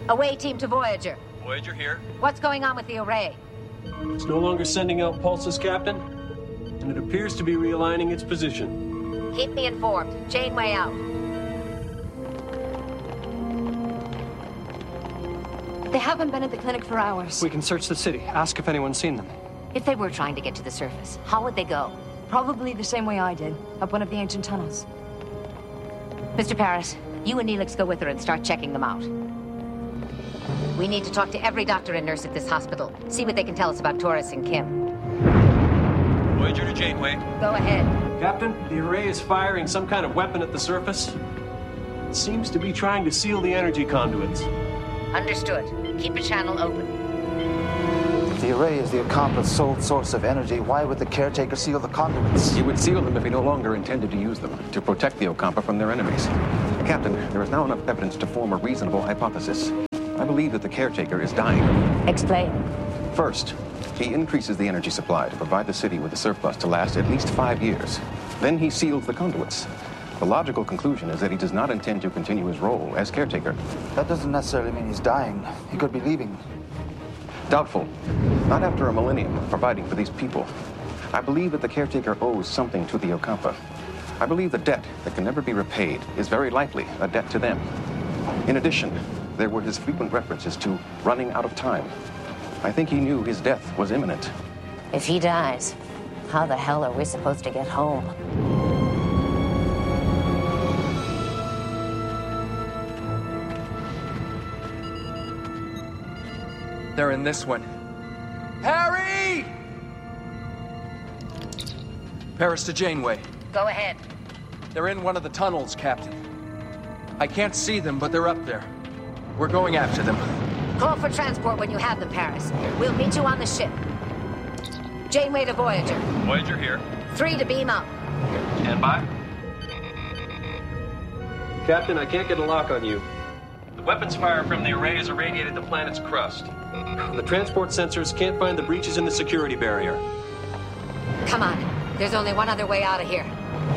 Away team to Voyager. Voyager here. What's going on with the array? It's no longer sending out pulses, Captain, and it appears to be realigning its position. Keep me informed. Janeway out. They haven't been at the clinic for hours. We can search the city. Ask if anyone's seen them. If they were trying to get to the surface, how would they go? Probably the same way I did, up one of the ancient tunnels. Mr. Paris, you and Neelix go with her and start checking them out. We need to talk to every doctor and nurse at this hospital. See what they can tell us about Taurus and Kim. Voyager to Janeway. Go ahead. Captain, the array is firing some kind of weapon at the surface. It seems to be trying to seal the energy conduits. Understood. Keep a channel open. If the array is the Ocampa's sole source of energy, why would the caretaker seal the conduits? He would seal them if he no longer intended to use them, to protect the Ocampa from their enemies. Captain, there is now enough evidence to form a reasonable hypothesis. I believe that the caretaker is dying. Explain. First, he increases the energy supply to provide the city with a surplus to last at least 5 years. Then he seals the conduits. The logical conclusion is that he does not intend to continue his role as caretaker. That doesn't necessarily mean he's dying. He could be leaving. Doubtful. Not after a millennium of providing for these people. I believe that the caretaker owes something to the Ocampa. I believe the debt that can never be repaid is very likely a debt to them. In addition, there were his frequent references to running out of time. I think he knew his death was imminent. If he dies, how the hell are we supposed to get home? They're in this one. Harry! Paris to Janeway. Go ahead. They're in one of the tunnels, Captain. I can't see them, but they're up there. We're going after them. Call for transport when you have them, Paris. We'll meet you on the ship. Janeway to Voyager. Voyager here. 3 to beam up. Stand by. Captain, I can't get a lock on you. The weapons fire from the array has irradiated the planet's crust. The transport sensors can't find the breaches in the security barrier. Come on. There's only one other way out of here.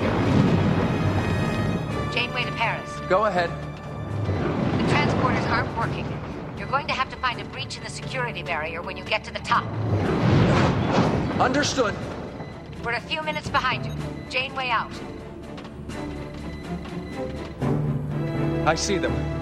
Janeway to Paris. Go ahead. The transporters aren't working. You're going to have to find a breach in the security barrier when you get to the top. Understood. We're a few minutes behind you. Janeway out. I see them.